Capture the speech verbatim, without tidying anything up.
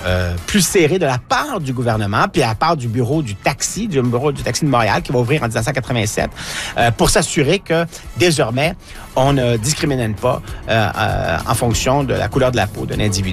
euh, plus serrée de la part du gouvernement, puis à la part du bureau du taxi, du bureau du taxi de Montréal, qui va ouvrir en dix-neuf cent quatre-vingt-sept, euh, pour s'assurer que, désormais, on ne discrimine pas euh, euh, en fonction de la couleur de la peau d'un individu.